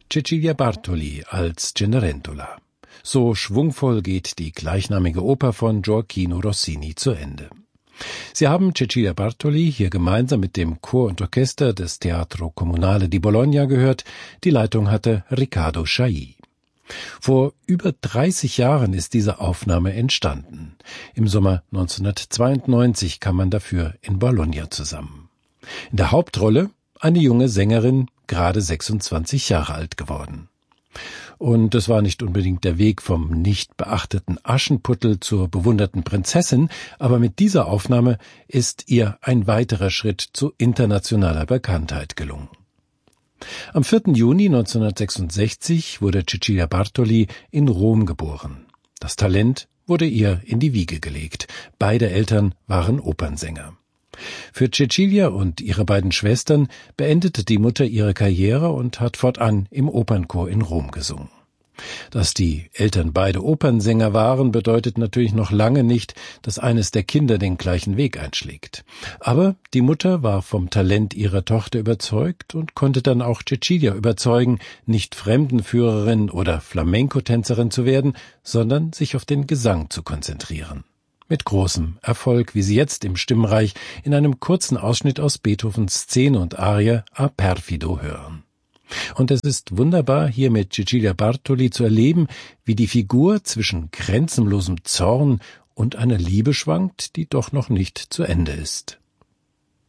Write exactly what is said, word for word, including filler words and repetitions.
Cecilia Bartoli als Cenerentola. So schwungvoll geht die gleichnamige Oper von Gioachino Rossini zu Ende. Sie haben Cecilia Bartoli hier gemeinsam mit dem Chor und Orchester des Teatro Comunale di Bologna gehört. Die Leitung hatte Riccardo Chailly. Vor über dreißig Jahren ist diese Aufnahme entstanden. Im Sommer neunzehnhundertzweiundneunzig kam man dafür in Bologna zusammen. In der Hauptrolle eine junge Sängerin, gerade sechsundzwanzig Jahre alt geworden. Und es war nicht unbedingt der Weg vom nicht beachteten Aschenputtel zur bewunderten Prinzessin, aber mit dieser Aufnahme ist ihr ein weiterer Schritt zu internationaler Bekanntheit gelungen. Am vierten Juni neunzehnhundertsechsundsechzig wurde Cecilia Bartoli in Rom geboren. Das Talent wurde ihr in die Wiege gelegt. Beide Eltern waren Opernsänger. Für Cecilia und ihre beiden Schwestern beendete die Mutter ihre Karriere und hat fortan im Opernchor in Rom gesungen. Dass die Eltern beide Opernsänger waren, bedeutet natürlich noch lange nicht, dass eines der Kinder den gleichen Weg einschlägt. Aber die Mutter war vom Talent ihrer Tochter überzeugt und konnte dann auch Cecilia überzeugen, nicht Fremdenführerin oder Flamenco-Tänzerin zu werden, sondern sich auf den Gesang zu konzentrieren. Mit großem Erfolg, wie Sie jetzt im Stimmreich in einem kurzen Ausschnitt aus Beethovens Szene und Arie A Perfido hören. Und es ist wunderbar, hier mit Cecilia Bartoli zu erleben, wie die Figur zwischen grenzenlosem Zorn und einer Liebe schwankt, die doch noch nicht zu Ende ist.